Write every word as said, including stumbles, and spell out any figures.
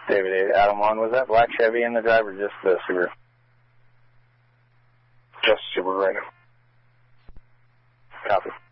David eight, Adam one, was that black Chevy in the drive or just the Subaru? Just Subaru right now. Copy.